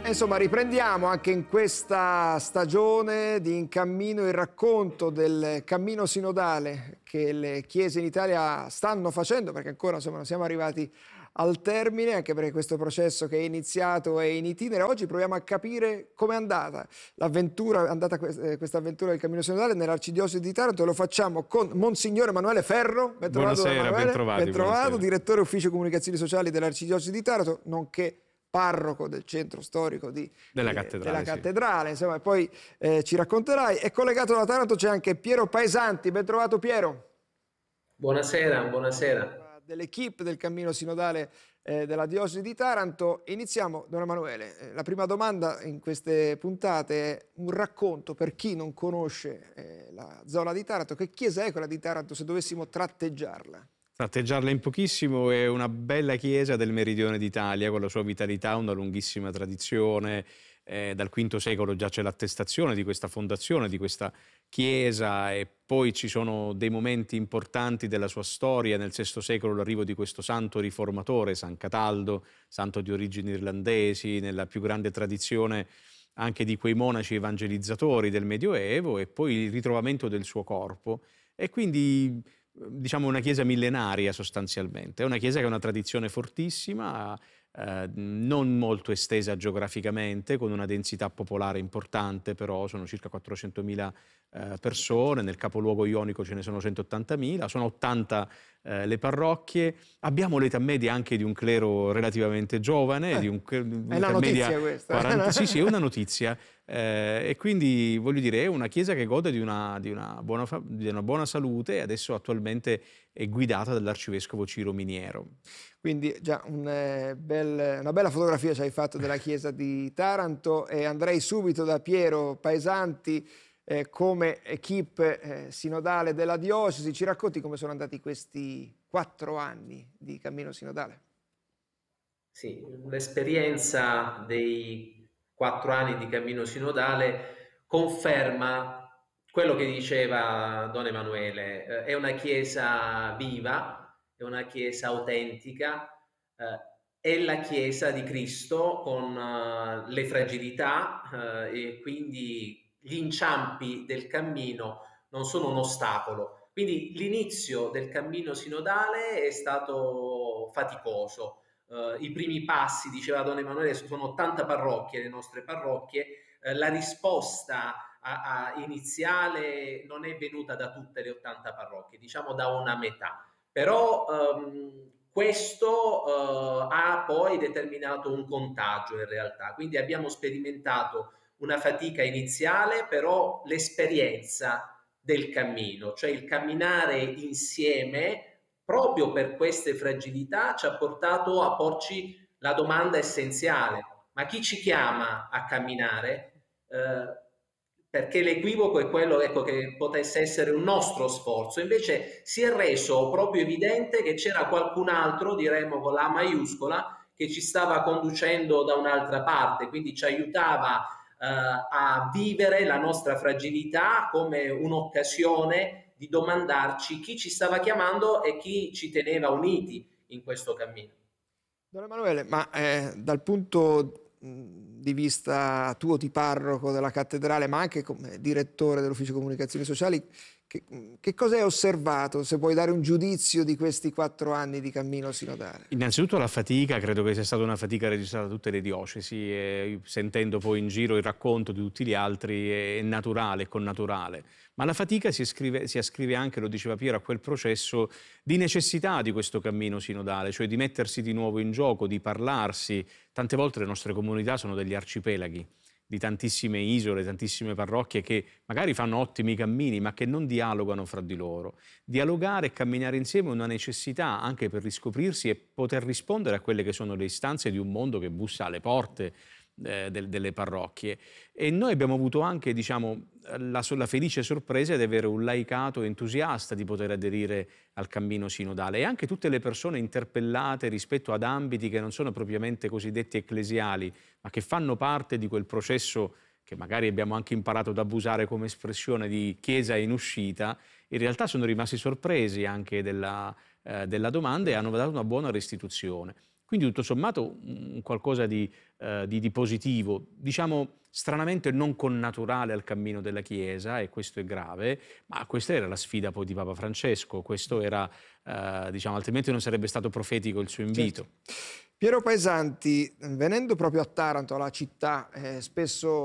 Insomma, riprendiamo anche in questa stagione di In Cammino il racconto del cammino sinodale che le chiese in Italia stanno facendo, perché ancora insomma, non siamo arrivati al termine, anche perché questo processo che è iniziato è in itinere. Oggi proviamo a capire com'è andata questa avventura del cammino sinodale nell'Arcidiocesi di Taranto. Lo facciamo con Monsignor Emanuele Ferro. Bentrovato, Emanuele. bentrovati. Bentrovato, direttore ufficio comunicazioni sociali dell'Arcidiocesi di Taranto, nonché parroco del centro storico della cattedrale, sì. Insomma, poi ci racconterai. E collegato da Taranto c'è anche Piero Paesanti. Ben trovato Piero. Buonasera. Dell'equipe del cammino sinodale della diocesi di Taranto. Iniziamo, Don Emanuele. La prima domanda in queste puntate è un racconto per chi non conosce la zona di Taranto. Che chiesa è quella di Taranto, se dovessimo tratteggiarla? Tratteggiarla in pochissimo, è una bella chiesa del meridione d'Italia con la sua vitalità, una lunghissima tradizione. Dal V secolo già c'è l'attestazione di questa fondazione, di questa chiesa, e poi ci sono dei momenti importanti della sua storia. Nel VI secolo l'arrivo di questo santo riformatore, San Cataldo, santo di origini irlandesi, nella più grande tradizione anche di quei monaci evangelizzatori del Medioevo, e poi il ritrovamento del suo corpo. E quindi diciamo una chiesa millenaria sostanzialmente. È una chiesa che ha una tradizione fortissima, non molto estesa geograficamente, con una densità popolare importante, però sono circa 400.000 persone, nel capoluogo ionico ce ne sono 180.000, sono 80 le parrocchie, abbiamo l'età media anche di un clero relativamente giovane, è una notizia questa. 40, sì, è una notizia, e quindi voglio dire è una chiesa che gode di una buona salute, e adesso attualmente è guidata dall'arcivescovo Ciro Miniero. Quindi già una bella fotografia ci hai fatto della chiesa di Taranto, e andrei subito da Piero Paesanti come equipe sinodale della diocesi. Ci racconti come sono andati questi 4 anni di cammino sinodale? Sì, l'esperienza dei 4 anni di cammino sinodale conferma quello che diceva Don Emanuele. È una chiesa viva, è una chiesa autentica, è la chiesa di Cristo con le fragilità, e quindi gli inciampi del cammino non sono un ostacolo. Quindi l'inizio del cammino sinodale è stato faticoso. I primi passi, diceva Don Emanuele, sono 80 parrocchie, le nostre parrocchie. La risposta iniziale non è venuta da tutte le 80 parrocchie, diciamo da una metà. Però questo ha poi determinato un contagio in realtà. Quindi abbiamo sperimentato una fatica iniziale, però l'esperienza del cammino, cioè il camminare insieme, proprio per queste fragilità, ci ha portato a porci la domanda essenziale: ma chi ci chiama a camminare? Perché l'equivoco è quello, ecco, che potesse essere un nostro sforzo. Invece si è reso proprio evidente che c'era qualcun altro, diremmo con la maiuscola, che ci stava conducendo da un'altra parte, quindi ci aiutava a vivere la nostra fragilità come un'occasione di domandarci chi ci stava chiamando e chi ci teneva uniti in questo cammino. Don Emanuele, ma dal punto di vista tuo di parroco della cattedrale, ma anche come direttore dell'ufficio comunicazioni sociali, che cosa hai osservato, se puoi dare un giudizio di questi 4 anni di cammino sinodale? Innanzitutto la fatica, credo che sia stata una fatica registrata da tutte le diocesi, e sentendo poi in giro il racconto di tutti gli altri è naturale, è connaturale. Ma la fatica si ascrive anche, lo diceva Piero, a quel processo di necessità di questo cammino sinodale, cioè di mettersi di nuovo in gioco, di parlarsi. Tante volte le nostre comunità sono degli arcipelaghi di tantissime isole, tantissime parrocchie che magari fanno ottimi cammini ma che non dialogano fra di loro. Dialogare e camminare insieme è una necessità anche per riscoprirsi e poter rispondere a quelle che sono le istanze di un mondo che bussa alle porte delle parrocchie. E noi abbiamo avuto anche, diciamo, la felice sorpresa di avere un laicato entusiasta di poter aderire al cammino sinodale, e anche tutte le persone interpellate rispetto ad ambiti che non sono propriamente cosiddetti ecclesiali, ma che fanno parte di quel processo che magari abbiamo anche imparato ad abusare come espressione di chiesa in uscita. In realtà sono rimasti sorpresi anche della domanda e hanno dato una buona restituzione. Quindi tutto sommato qualcosa di positivo, diciamo stranamente non connaturale al cammino della Chiesa, e questo è grave, ma questa era la sfida poi di Papa Francesco, questo era, diciamo, altrimenti non sarebbe stato profetico il suo invito. Certo. Piero Paesanti, venendo proprio a Taranto, la città spesso